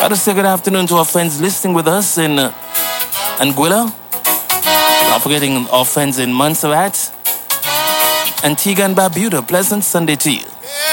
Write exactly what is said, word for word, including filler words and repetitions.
Gotta say good afternoon to our friends listening with us in uh, Anguilla. Not forgetting our friends in Montserrat, Antigua and Barbuda. Pleasant Sunday to you.